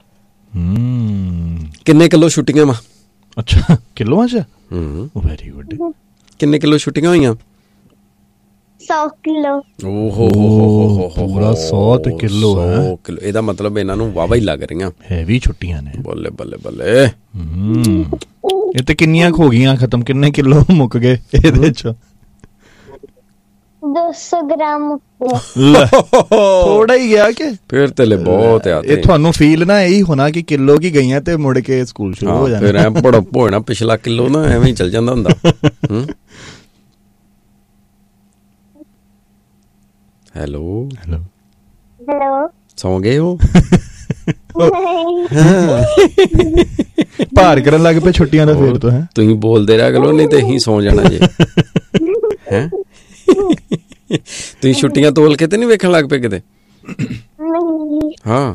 ਕਿੰਨੇ ਕਿਲੋ ਛੁੱਟੀਆਂ ਵਾ? ਅੱਛਾ, ਕਿਲੋਆਂ ਚ? Very good. ਕਿੰਨੇ ਕਿਲੋ ਛੁੱਟੀਆਂ ਹੋਈਆਂ? 100 ਕਿਲੋ। ਓਹੋ ਪੂਰਾ 100 ਕਿਲੋ ਹੈ। 100 ਕਿਲੋ, ਇਹਦਾ ਮਤਲਬ ਇਹਨਾਂ ਨੂੰ ਵਾਵਾ ਹੀ ਲੱਗ ਰਹੀਆਂ, ਹੈਵੀ ਛੁੱਟੀਆਂ ਨੇ। ਬੱਲੇ ਬੱਲੇ ਬੱਲੇ। ਇਹ ਤੇ ਕਿੰਨੀਆਂ ਹੋ ਗਈਆਂ ਖਤਮ? ਕਿੰਨੇ ਕਿਲੋ ਮੁੱਕ ਗਏ ਇਹਦੇ ਚ? 200 ਗ੍ਰਾਮ। ਥੋੜਾ ਹੀ ਗਿਆ ਕਿ ਫਿਰ ਤੇ ਬਹੁਤ ਆ। ਇਹ ਤੁਹਾਨੂੰ ਫੀਲ ਨਾ ਇਹੀ ਹੋਣਾ ਕਿ ਕਿਲੋ ਕੀ ਗਈਆਂ ਤੇ ਮੁੜ ਕੇ ਸਕੂਲ ਸ਼ੁਰੂ ਹੋ ਜਾਣਾ, ਫਿਰ ਐ ਭੜਪ ਹੋਣਾ ਪਿਛਲਾ ਕਿਲੋ ਨਾ ਐਵੇਂ ਹੀ ਚੱਲ ਜਾਂਦਾ ਹੁੰਦਾ। ਹੈਲੋ ਸੌਂ ਗਏ ਹੋ? ਭਾਰ ਕਰਨ ਲੱਗ ਪਏ ਛੁੱਟੀਆਂ ਦਾ ਫੇਰ ਤੋਂ? ਹੈ ਤੁਸੀਂ ਬੋਲਦੇ ਰਹਿ ਕਰੋ, ਨਹੀਂ ਤੇ ਅਸੀਂ ਸੌਂ ਜਾਣਾ ਜੇ। ਹੈ ਤੁਸੀਂ ਛੁੱਟੀਆਂ ਤੋਲ ਕੇ ਤੇ ਨਹੀਂ ਵੇਖਣ ਲੱਗ ਪਏ ਕਿਤੇ? ਹਾਂ,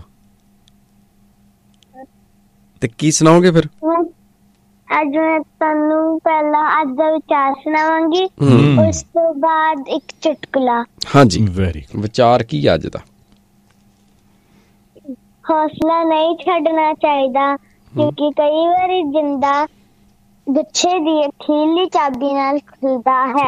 ਤੇ ਕੀ ਸੁਣਾਓਗੇ ਫਿਰ? ਅੱਜ ਮੈਂ ਤੁਹਾਨੂੰ ਪਹਿਲਾਂ ਅੱਜ ਦਾ ਵਿਚਾਰ ਸੁਣਾਵਾਂਗੀ, ਉਸ ਤੋਂ ਬਾਅਦ ਇੱਕ ਚੁਟਕਲਾ। ਹਾਂਜੀ, ਵਿਚਾਰ ਕੀ ਅੱਜ ਦਾ? ਹੌਸਲਾ ਨਹੀਂ ਛੱਡਣਾ ਚਾਹੀਦਾ, ਕਿਉਂਕਿ ਕਈ ਵਾਰੀ ਜਿੰਦਾ ਗੁੱਛੇ ਦੀ ਅਖੀਰਲੀ ਚਾਬੀ ਨਾਲ ਖੁੱਲਦਾ ਹੈ।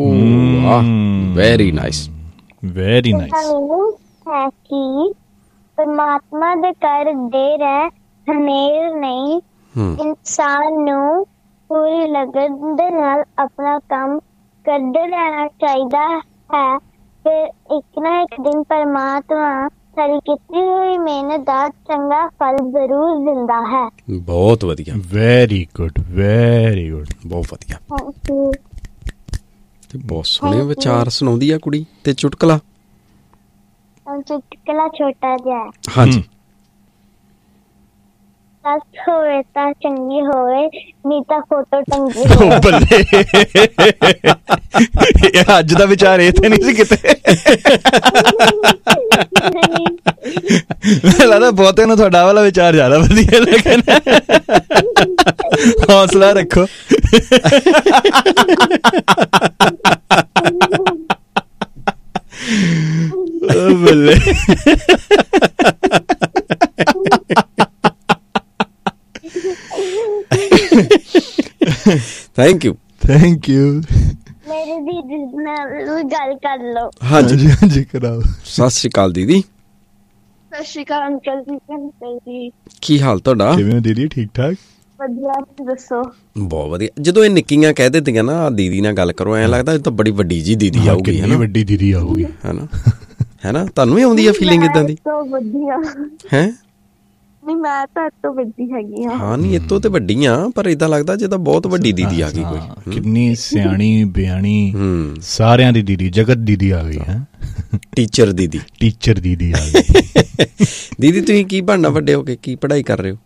Very nice, very nice. ਹੈ ਕਿ ਪਰਮਾਤਮਾ ਦੇ ਘਰ ਦੇਰ ਹੈ ਹਨੇਰ ਨਹੀਂ। ਇਨਸਾਨ ਨੂੰ ਪੂਰੀ ਲਗਨ ਦੇ ਨਾਲ ਆਪਣਾ ਕੰਮ ਕਰਦੇ ਰਹਿਣਾ ਚਾਹੀਦਾ ਹੈ, ਫਿਰ ਇੱਕ ਨਾ ਇੱਕ ਦਿਨ ਪਰਮਾਤਮਾ ਸਾਡੀ ਕੀਤੀ ਹੋਈ ਮਿਹਨਤ ਦਾ ਚੰਗਾ ਫਲ ਜ਼ਰੂਰ ਦਿੰਦਾ ਹੈ। ਬਹੁਤ ਵਧੀਆ, ਵੈਰੀ ਗੁੱਡ, ਵੈਰੀ ਗੁੱਡ, ਬਹੁਤ ਵਧੀਆ। ਤੇ ਬਹੁਤ ਸੋਹਣੇ ਵਿਚਾਰ ਸੁਣਾਉਂਦੀ ਆ ਕੁੜੀ। ਤੇ ਚੁਟਕਲਾ? ਚੁਟਕਲਾ ਛੋਟਾ ਜਿਹਾ। ਹਾਂਜੀ। ਸੱਚ ਹੋਵੇ ਤਾਂ ਚੰਗੀ ਹੋਵੇ, ਨਹੀਂ ਤਾਂ ਫੋਟੋ ਟੰਗੀ ਹੋਵੇ। ਬੱਲੇ, ਅੱਜ ਦਾ ਵਿਚਾਰ ਇਹ ਤੇ ਨਹੀਂ ਸੀ ਕਿਤੇ? ਮੈਨੂੰ ਲੱਗਦਾ ਬਹੁਤੇ ਨੂੰ ਤੁਹਾਡਾ ਵਾਲਾ ਵਿਚਾਰ ਜ਼ਿਆਦਾ ਵਧੀਆ ਲੱਗਣਾ। ਹੌਸਲਾ ਰੱਖੋ। ਬੱਲੇ। Thank you, thank you. ਮੇਰੀ ਦੀਦੀ ਨਾਲ ਗੱਲ ਕਰ ਲਓ। ਹਾਂਜੀ ਹਾਂਜੀ ਕਰਾਓ। ਸਤਿ ਸ਼੍ਰੀ ਅਕਾਲ ਦੀਦੀ। ਸਤਿ ਸ਼੍ਰੀ ਅਕਾਲ ਅੰਕਲ ਜੀ। ਅੰਕਲ ਜੀ ਕੀ ਹਾਲ ਤੁਹਾਡਾ? ਕਿਵੇਂ ਹੋ ਦੀਦੀ? ਠੀਕ ਠਾਕ, ਵਧੀਆ, ਤੁਸੀਂ ਦੱਸੋ? ਬਹੁਤ ਵਧੀਆ। ਜਦੋਂ ਇਹ ਨਿੱਕੀਆਂ ਕਹਿ ਦਿੰਦੀਆਂ ਨਾ ਦੀਦੀ ਨਾਲ ਗੱਲ ਕਰੋ, ਐਂ ਲੱਗਦਾ ਇਹ ਤਾਂ ਬੜੀ ਵੱਡੀ ਜੀ ਦੀਦੀ ਆਊਗੀ, ਹੈ ਨਾ? ਵੱਡੀ ਦੀਦੀ ਆਊਗੀ, ਹੈ ਨਾ? ਹੈ ਨਾ? ਤੁਹਾਨੂੰ ਵੀ ਆਉਂਦੀ ਆ ਫੀਲਿੰਗ ਇਦਾਂ ਦੀ? ਹੈ ਨਹੀਂ, ਮੈਂ ਤਾਂ ਇਹ ਤੋਂ ਵੱਡੀ ਹੈਗੀ ਹਾਂ। ਹਾਂ ਨਹੀਂ, ਇਹ ਤੋਂ ਤੇ ਵੱਡੀ ਆ, ਪਰ ਏਦਾਂ ਲੱਗਦਾ ਜਿੱਦਾਂ ਬਹੁਤ ਵੱਡੀ ਦੀਦੀ ਆ ਗਈ ਕੋਈ। ਕਿੰਨੀ ਸਿਆਣੀ ਬਿਆਣੀ, ਸਾਰਿਆਂ ਦੀ ਦੀਦੀ, ਜਗਤ ਦੀਦੀ ਆ ਗਈ ਹੈ। ਟੀਚਰ ਦੀਦੀ, ਟੀਚਰ ਦੀਦੀ ਆ ਗਈ। ਦੀਦੀ ਤੁਸੀਂ ਕੀ ਬਣਨਾ ਵੱਡੇ ਹੋ ਕੇ? ਕੀ ਪੜ੍ਹਾਈ ਕਰ ਰਹੇ ਹੋ?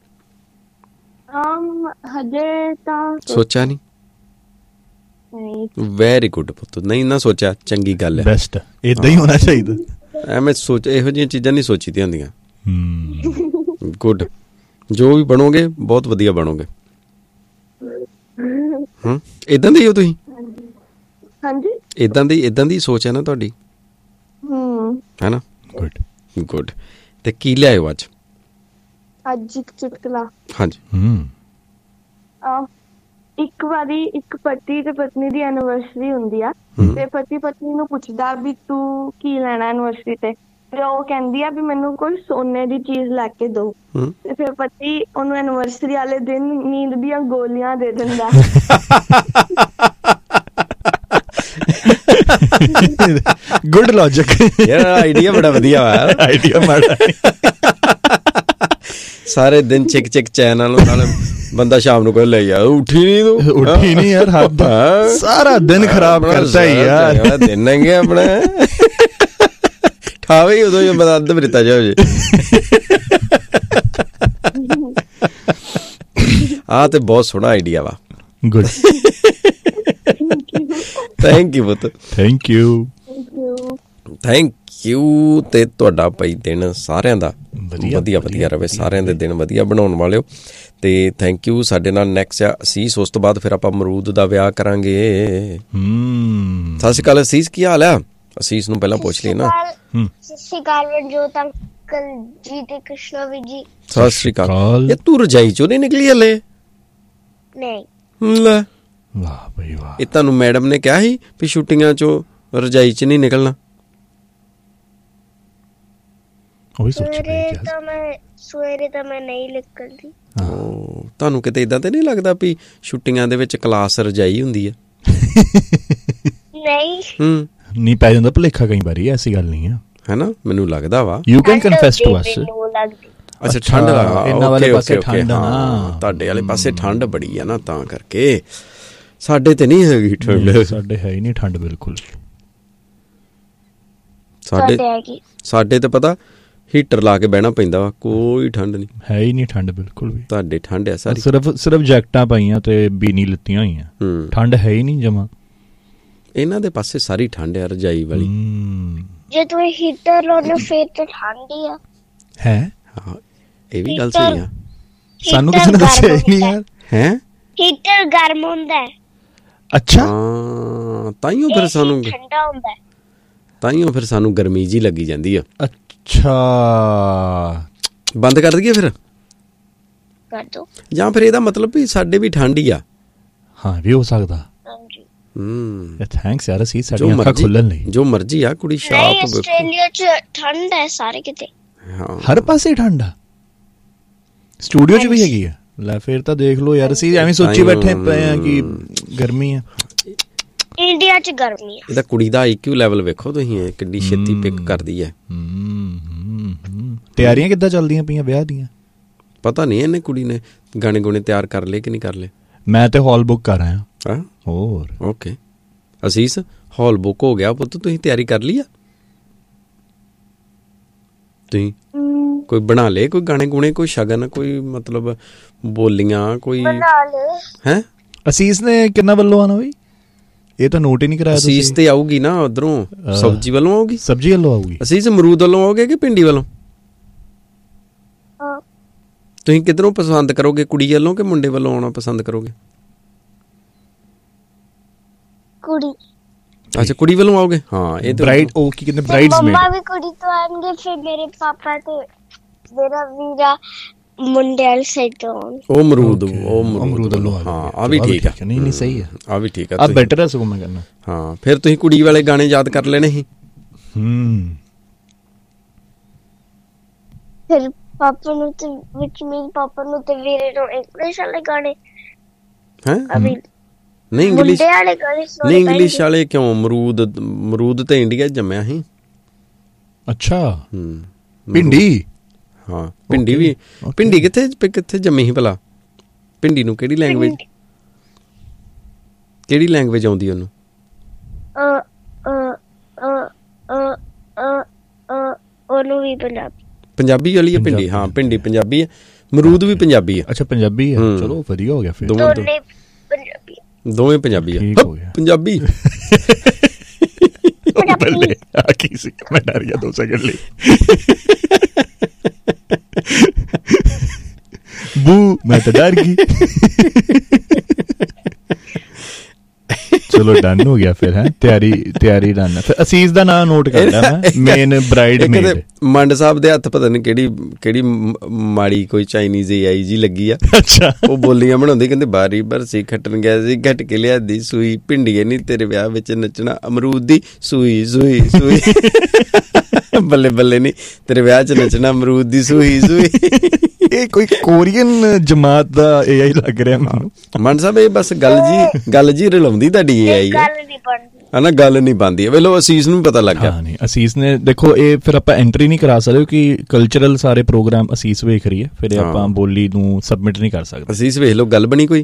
ਹਜੇ ਤਾਂ ਸੋਚਿਆ ਨਹੀਂ? ਵੈਰੀ ਗੁੱਡ ਪੁੱਤ, ਨਹੀਂ ਨਾ ਸੋਚਿਆ, ਚੰਗੀ ਗੱਲ ਹੈ, ਬੈਸਟ, ਏਦਾਂ ਹੀ ਹੋਣਾ ਚਾਹੀਦਾ। ਐਵੇਂ ਸੋਚ, ਇਹੋ ਜਿਹੀਆਂ ਚੀਜ਼ਾਂ ਨਹੀਂ ਸੋਚੀ ਦੀਆਂ ਹੁੰਦੀਆਂ। ਗੁੱਡ, ਜੋ ਵੀ ਬਣੋਗੇ ਬਹੁਤ ਵਧੀਆ ਬਣੋਗੇ। ਏਦਾਂ ਦੇ ਹੀ ਹੋ ਤੁਸੀਂ? ਹਾਂਜੀ, ਏਦਾਂ ਦੀ ਸੋਚ ਹੈ ਨਾ ਤੁਹਾਡੀ, ਹੈ ਨਾ? Good good. ਤੇ ਕੀ ਲਿਆਇਓ ਅੱਜ? ਅੱਜ ਇੱਕ ਚੁਟਕਲਾ। ਹਾਂਜੀ। ਇੱਕ ਵਾਰੀ ਇੱਕ ਪਤੀ ਤੇ ਪਤਨੀ ਦੀ ਐਨੀਵਰਸਰੀ ਹੁੰਦੀ ਆ, ਤੇ ਪਤੀ ਪਤਨੀ ਨੂੰ ਪੁੱਛਦਾ ਵੀ ਤੂੰ ਕੀ ਲੈਣਾ ਐਨੀਵਰਸਰੀ ਤੇ? ਫਿਰ ਉਹ ਕਹਿੰਦੀ ਆ ਵੀ ਮੈਨੂੰ ਕੋਈ ਸੋਨੇ ਦੀ ਚੀਜ਼ ਲੈ ਕੇ ਦੋ। ਤੇ ਫਿਰ ਪਤੀ ਉਹਨੂੰ ਐਨੀਵਰਸਰੀ ਵਾਲੇ ਦਿਨ ਨੀਂਦ ਦੀਆਂ ਗੋਲੀਆਂ ਦੇ ਦਿੰਦਾ। ਗੁੱਡ ਲੌਜਿਕ ਯਾਰ, ਆਈਡੀਆ ਬੜਾ ਵਧੀਆ ਵਾ। ਆਈਡੀਆ ਮਾੜਾ ਸਾਰੇ ਦਿਨ ਚਿਕ ਚਿਕ ਚੈਨਲ ਨਾਲ ਬੰਦਾ ਸ਼ਾਮ ਨੂੰ ਕੋਈ ਲੈ ਯਾਰ ਉੱਠੀ ਨਹੀਂ ਤੂੰ, ਉੱਠੀ ਨਹੀਂ ਯਾਰ, ਹੱਦ ਸਾਰਾ ਦਿਨ ਖਰਾਬ ਕਰਤਾ ਹੀ ਯਾਰ। ਦਿਨ ਨੰਗੇ ਆਪਣਾ ਠਾਵੇ ਉਦੋਂ ਜੋ ਬੰਦਾ ਅੱਧ ਬਰਿੱਤਾ ਜਾ ਹੋ ਜੇ। ਆਹ ਤੇ ਬਹੁਤ ਸੋਹਣਾ ਆਈਡੀਆ ਵਾ। ਗੁੱਡ, ਥੈਂਕ ਯੂ ਪੁੱਤ, ਥੈਂਕ ਯੂ, ਥੈਂਕ ਯੂ। ਤੇ ਤੁਹਾਡਾ ਭਾਈ ਦਿਨ ਸਾਰਿਆਂ ਦਾ ਵਧੀਆ ਵਧੀਆ ਰਵੇ, ਸਾਰਿਆਂ ਦੇ ਦਿਨ ਵਧੀਆ ਬਣਾਉਣ ਵਾਲਿਓ। ਤੇ ਥੈਂਕ ਯੂ। ਸਾਡੇ ਨਾਲ ਨੈਕਸਟ ਆ ਅਸੀਸ, ਉਸ ਤੋਂ ਬਾਅਦ ਫਿਰ ਆਪਾਂ ਅਮਰੂਦ ਦਾ ਵਿਆਹ ਕਰਾਂਗੇ। ਸਤਿ ਸ਼੍ਰੀ ਅਕਾਲ ਅਸੀਸ, ਕੀ ਹਾਲ ਆ? ਅਸੀਸ ਨੂੰ ਪਹਿਲਾਂ ਪੁੱਛ ਲਈ ਨਾ। ਸਤਿ ਸ਼੍ਰੀ ਅਕਾਲ ਮਨਜੋਤ ਅੰਕਲ ਜੀ ਤੇ ਕ੍ਰਿਸ਼ਨਾ ਵੀ ਜੀ। ਸਤਿ ਸ਼੍ਰੀ ਅਕਾਲ। ਇਹ ਤੂੰ ਰਜਾਈ ਚੋਂ ਨਹੀਂ ਨਿਕਲੀ ਹਲੇ? ਨਹੀਂ। ਲੈ, ਵਾਹ ਬਈ ਵਾਹ। ਇਹ ਤੁਹਾਨੂੰ ਮੈਡਮ ਨੇ ਕਿਹਾ ਸੀ ਵੀ ਛੁੱਟੀਆਂ ਚੋਂ ਰਜਾਈ ਚ ਨਹੀਂ ਨਿਕਲਣਾ? ਸਵੇਰੇ ਤਾਂ ਮੈਂ ਨਹੀਂ ਨਿਕਲਦੀ। ਤੁਹਾਨੂੰ ਕਿਤੇ ਏਦਾਂ ਤੇ ਨਹੀਂ ਲੱਗਦਾ ਵੀ ਛੁੱਟੀਆਂ ਦੇ ਵਿੱਚ ਕਲਾਸ ਰਜਾਈ ਹੁੰਦੀ ਆ? ਨਹੀਂ ਨਹੀਂ ਪੈ ਜਾਂਦਾ ਭੁਲੇਖਾ ਕਈ ਵਾਰੀ, ਐਸੀ ਗੱਲ ਨਹੀਂ ਆ, ਹੈਨਾ? ਮੈਨੂੰ ਲੱਗਦਾ ਵਾ। You can confess to us. ਅੱਛਾ, ਠੰਡ ਲੱਗਦਾ ਇਹਨਾਂ ਵਾਲੇ ਪਾਸੇ ਠੰਡ ਨਾ, ਤੁਹਾਡੇ ਵਾਲੇ ਪਾਸੇ ਠੰਡ ਬੜੀ ਆ ਨਾ, ਤਾਂ ਕਰਕੇ। ਸਾਡੇ ਤੇ ਨਹੀਂ ਹੈਗੀ ਠੰਡ, ਸਾਡੇ ਹੈ ਹੀ ਨਹੀਂ ਠੰਡ ਬਿਲਕੁਲ। ਸਾਡੇ ਤੇ ਪਤਾ ਹੀਟਰ ਲਾ ਕੇ ਬਹਿਣਾ ਪੈਂਦਾ ਵਾ, ਕੋਈ ਠੰਡ ਨਹੀਂ, ਹੈ ਹੀ ਨਹੀਂ ਠੰਡ ਬਿਲਕੁਲ ਵੀ। ਤੁਹਾਡੇ ਠੰਡ ਆ ਸਾਰੀ, ਸਿਰਫ ਜੈਕਟਾਂ ਪਾਈਆਂ ਤੇ ਬੀਨੀ ਲਿੱਤੀਆਂ ਹੋਈਆਂ, ਠੰਡ ਹੈ ਹੀ ਨਹੀਂ ਜਮਾ। ਇਹਨਾਂ ਦੇ ਪਾਸੇ ਸਾਰੀ ਠੰਡ ਆ ਰਜਾਈ ਵਾਲੀ। ਜੇ ਤੂੰ ਹੀਟਰ ਲਾਉਣਾ ਫੇਰ ਤਾਂ ਠੰਡ ਹੀ ਆ। ਹੈ, ਇਹ ਵੀ ਗੱਲ ਸਹੀ ਆ। ਸਾਨੂੰ ਕਿਸੇ ਨੇ ਦੱਸਿਆ ਹੀ ਨਹੀਂ ਯਾਰ। ਹੈ, ਹੀਟਰ ਗਰਮ ਹੁੰਦਾ ਹੈ। ਅੱਛਾ, ਤਾਈਓ ਫਿਰ ਸਾਨੂੰ ਠੰਡਾ ਹੁੰਦਾ ਹੈ, ਤਾਈਓ ਫਿਰ ਸਾਨੂੰ ਗਰਮੀ ਜੀ ਲੱਗੀ ਜਾਂਦੀ ਆ। ਅੱਛਾ, ਬੰਦ ਕਰ ਦਈਏ ਫਿਰ? ਕਰ ਦੋ। ਜਾਂ ਫਿਰ ਇਹਦਾ ਮਤਲਬ ਵੀ ਸਾਡੇ ਵੀ ਠੰਡ ਹੀ ਆ। ਹਾਂ, ਵੀ ਹੋ ਸਕਦਾ। ਥੈਂਕਸ ਯਾਰ, ਅਸੀਂ ਸਾਡੀ ਅੱਖਾਂ ਖੁੱਲਣ ਲਈ। ਜੋ ਮਰਜ਼ੀ ਆ ਕੁੜੀ, ਸ਼ਾਪ ਆਸਟ੍ਰੇਲੀਆ ਚ ਠੰਡ ਹੈ ਸਾਰੇ ਕਿਤੇ, ਹਰ ਪਾਸੇ ਠੰਡ ਆ, ਸਟੂਡੀਓ ਚ ਵੀ ਹੈਗੀ ਆ। ਲੈ ਫਿਰ ਤਾਂ ਦੇਖ ਲਓ ਯਾਰ, ਅਸੀਂ ਐਵੇਂ ਸੋਚੀ ਬੈਠੇ ਪਏ ਆ ਕਿ ਗਰਮੀ ਆ। ਇੰਡੀਆ ਚ ਗਰਮੀ ਆ। ਇਹਦਾ ਕੁੜੀ ਦਾ IQ ਲੈਵਲ ਵੇਖੋ ਤੁਸੀਂ, ਕਿੰਨੀ ਛੇਤੀ ਪਿਕ ਕਰਦੀ ਹੈ। ਤਿਆਰੀਆਂ ਕਿੱਦਾਂ ਚੱਲਦੀਆਂ ਪਈਆਂ ਵਿਆਹ ਦੀਆਂ? ਪਤਾ ਨਹੀਂ ਇਹਨੇ ਕੁੜੀ ਨੇ ਗਾਣੇ ਗੁਣੇ ਤਿਆਰ ਕਰ ਲਏ ਕਿ ਨਹੀਂ ਕਰ ਲਏ। ਮੈਂ ਤੇ ਹਾਲ ਬੁੱਕ ਕਰ ਆਇਆ। ਹਾਂ, ਹੋਰ ਓਕੇ। ਅਸੀਸ, ਹਾਲ ਬੁੱਕ ਹੋ ਗਿਆ ਪੁੱਤ, ਤੁਸੀਂ ਤਿਆਰੀ ਕਰ ਲਈ ਆ? ਤੁਸੀਂ ਕੋਈ ਬਣਾ ਲਏ, ਕੋਈ ਗਾਣੇ ਗੁਣੇ, ਕੋਈ ਸ਼ਗਨ, ਕੋਈ ਮਤਲਬ ਬੋਲੀਆਂ, ਕੋਈ ਹੈ? ਅਸੀਸ ਨੇ ਕਿੰਨਾ ਵੱਲੋਂ ਆਣਾ ਬਈ? ਇਹ ਤਾਂ ਨੋਟ ਹੀ ਨਹੀਂ ਕਰਾਇਆ। ਅਸੀਸ ਤੇ ਆਊਗੀ ਨਾ ਉਧਰੋਂ, ਸਬਜ਼ੀ ਵੱਲੋਂ ਆਊਗੀ। ਸਬਜ਼ੀ ਵੱਲੋਂ ਆਊਗੀ। ਅਸੀਸ ਅਮਰੂਦ ਵੱਲੋਂ ਆਓਗੇ ਕਿ ਪਿੰਡੀ ਵੱਲੋਂ? ਤੁਸੀਂ ਕਿੱਧਰੋਂ ਪਸੰਦ ਕਰੋਗੇ, ਕੁੜੀ ਵੱਲੋਂ ਕਿ ਮੁੰਡੇ ਵੱਲੋਂ ਆਉਣਾ ਪਸੰਦ ਕਰੋਗੇ? ਕੁੜੀ। ਅੱਛਾ, ਕੁੜੀ ਵੱਲੋਂ ਆਓਗੇ। ਹਾਂ, ਇਹ ਬ੍ਰਾਈਡ, ਉਹ ਕੀ ਕਹਿੰਦੇ, ਬ੍ਰਾਈਡਸਮੇਡ। ਮੰਮਾ ਵੀ ਕੁੜੀ ਤੋਂ ਆਣਗੇ, ਫਿਰ ਮੇਰੇ ਪਾਪਾ ਤੇ ਮੇਰਾ ਵੀਰਾ ਮੁੰਡੇ ਵਾਲੀ ਸਾਈਡ ਤੋਂ। ਉਹ ਅਮਰੂਦ ਵੱਲੋਂ। ਹਾਂ, ਆ ਵੀ ਠੀਕ ਆ। ਨਹੀਂ ਸਹੀ ਆ, ਆ ਵੀ ਠੀਕ ਆ, ਆ ਬੈਟਰ ਆ ਸਗੋਂ ਮੈਂ ਕਹਿੰਦਾ। ਹਾਂ, ਫਿਰ ਤੁਸੀਂ ਕੁੜੀ ਵਾਲੇ ਗਾਣੇ ਯਾਦ ਕਰ ਲੈਣੇ ਸੀ। ਫਿਰ ਪਾਪਾ ਨੂੰ ਤੇ ਵਿੱਚ ਮੇਰੇ ਪਾਪਾ ਨੂੰ ਤੇ ਵੀਰੇ ਨੂੰ ਇੰਗਲਿਸ਼ ਵਾਲੇ ਗਾਣੇ। ਹੈ ਨਹੀਂ, ਇੰਗਲਿਸ਼ ਵਾਲੇ ਗਾਣੇ। ਨਹੀਂ, ਇੰਗਲਿਸ਼ ਵਾਲੇ ਕਿਉਂ? ਅਮਰੂਦ ਤੇ ਇੰਡੀਆ ਜੰਮਿਆ ਸੀ। ਅੱਛਾ, ਪਿੰਡੀ। ਹਾਂ, ਪਿੰਡੀ ਵੀ। ਪਿੰਡੀ ਕਿੱਥੇ ਜੰਮੀ ਸੀ ਭਲਾ? ਪਿੰਡੀ ਨੂੰ ਕਿਹੜੀ ਲੈਂਗੁਏਜ ਆਉਂਦੀ ਉਹਨੂੰ? ਉਹਨੂੰ ਵੀ ਪੰਜਾਬੀ ਵਾਲੀ ਹੈ ਪਿੰਡੀ। ਹਾਂ, ਪਿੰਡੀ ਪੰਜਾਬੀ ਹੈ, ਅਮਰੂਦ ਵੀ ਪੰਜਾਬੀ ਹੈ। ਅੱਛਾ, ਪੰਜਾਬੀ ਹੈ। ਚਲੋ ਵਧੀਆ ਹੋ ਗਿਆ ਫਿਰ। ਦੋਵੇਂ ਪੰਜਾਬੀ ਹੈ। ਪੰਜਾਬੀ ਬੱਲੇ ਆ ਕੀ ਸੀ, ਮੈਂ ਡਰ ਗਿਆ 2 ਸੈਕਿੰਡ ਲਈ। ਬੂ, ਮੈਂ ਤਾਂ ਡਰ ਗਈ। ਚਲੋ ਡਨ ਹੋ ਗਿਆ ਫਿਰ। ਹੈ ਤਿਆਰੀ ਡਨ। ਫਿਰ ਅਸੀਸ ਦਾ ਨਾਮ ਨੋਟ ਕਰ ਲਿਆ ਮੈਂ, ਮੇਨ ਬ੍ਰਾਈਡ ਮੇਡ। ਮੰਡ ਸਾਹਿਬ ਦੇ ਹੱਥ ਪਤਾ ਨਹੀਂ ਕਿਹੜੀ ਮਾੜੀ ਕੋਈ ਚਾਈਨੀਜ਼ AI ਜੀ ਲੱਗੀ ਆ। ਅੱਛਾ, ਉਹ ਬੋਲੀਆਂ ਬਣਾਉਂਦੀ, ਕਹਿੰਦੇ ਬਾਰੀ ਬਰਸੀ ਖੱਟਣ ਗਿਆ ਸੀ, ਘਟ ਕੇ ਲਿਆਦੀ ਸੂਈ, ਭਿੰਡੀਏ ਨੀ ਤੇਰੇ ਵਿਆਹ ਵਿੱਚ ਨੱਚਣਾ, ਅਮਰੂਦ ਦੀ ਸੂਈ ਸੂਈ ਸੂਈ। ਬੱਲੇ ਬੱਲੇ ਨੀ ਤੇਰੇ ਵਿਆਹ ਚ ਨੱਚਣਾ, ਅਮਰੂਦ ਦੀ ਸੂਈ ਸੂਈ। ਇਹ ਕੋਈ ਕੋਰੀਅਨ ਜਮਾਤ ਦਾ AI ਲੱਗ ਰਿਹਾ ਮੈਨੂੰ। ਮਨ ਸਾਹਿਬ ਇਹ ਬਸ ਗੱਲ ਜੀ ਰਲਾਉਂਦੀ ਤੁਹਾਡੀ AI ਹਨਾ, ਗੱਲ ਨਹੀਂ ਬਣਦੀ। ਵੇਲੋ ਅਸੀਸ ਨੂੰ ਪਤਾ ਲੱਗ ਗਿਆ। ਨਹੀਂ ਅਸੀਸ ਨੇ ਦੇਖੋ, ਇਹ ਫਿਰ ਆਪਾਂ ਐਂਟਰੀ ਨਹੀਂ ਕਰਾ ਸਕਦੇ ਕਿ ਕਲਚਰਲ ਸਾਰੇ ਪ੍ਰੋਗਰਾਮ ਅਸੀਸ ਵੇਖ ਰਹੀ ਹੈ, ਫਿਰ ਆਪਾਂ ਬੋਲੀ ਨੂੰ ਸਬਮਿਟ ਨਹੀਂ ਕਰ ਸਕਦੇ। ਅਸੀਸ ਵੇਖ ਲਓ, ਗੱਲ ਬਣੀ ਕੋਈ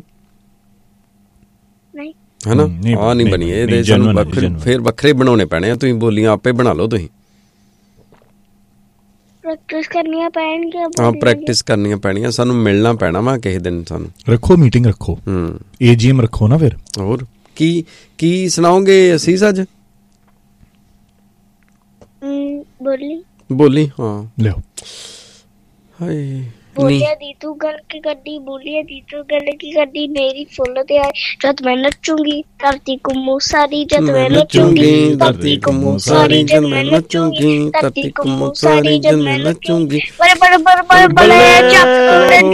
ਹਨਾ? ਹਾਂ ਨਹੀਂ ਬਣੀ। ਇਹਦੇ ਸਾਨੂੰ ਫਿਰ ਵੱਖਰੇ ਬਣਾਉਣੇ ਪੈਣੇ ਆ। ਤੁਸੀਂ ਬੋਲੀਆਂ ਆਪੇ ਬਣਾ ਲਓ, ਤੁਸੀਂ ਪ੍ਰੈਕਟਿਸ ਕਰਨੀਆਂ ਪੈਣਗੀਆਂ। ਹਾਂ ਪ੍ਰੈਕਟਿਸ ਕਰਨੀਆਂ ਪੈਣੀਆਂ, ਸਾਨੂੰ ਮਿਲਣਾ ਪੈਣਾ ਵਾ ਕਿਸੇ ਦਿਨ। ਸਾਨੂੰ ਰੱਖੋ ਮੀਟਿੰਗ, ਰੱਖੋ AGM ਰੱਖੋ ਨਾ। ਫਿਰ ਹੋਰ ਕੀ ਸੁਣਾਓਗੇ ਅਸੀਸ ਅੱਜ? ਬੋਲੀ ਹਾਂ ਲਿਓ। ਹਾਏ ਬੋਲਿਆ ਦੀ ਤੂੰ ਗੱਲ ਕੀ ਕਰਦੀ, ਬੋਲਿਆ ਦੀ ਤੂੰ ਗੱਲ ਕੀ ਕਰਦੀ, ਮੇਰੀ ਫੁੱਲ ਤੇ ਆਈ ਜਦ ਮੈਂ ਨੱਚੂਗੀ ਧਰਤੀ ਘੁੰਮੂ ਸਾਰੀ, ਜਦ ਮੈਂ ਨੱਚੂਗੀ ਧਰਤੀ ਘੁੰਮੂ ਸਾਰੀ, ਜਦ ਮੈਂ ਨੱਚੂਗੀ ਧਰਤੀ ਘੁੰਮੂ ਸਾਰੀ, ਜਦ ਮੈਂ ਨੱਚੂਗੀ। ਬੜੇ ਬੜੇ ਬੜੇ ਬੜੇ ਚੱਕ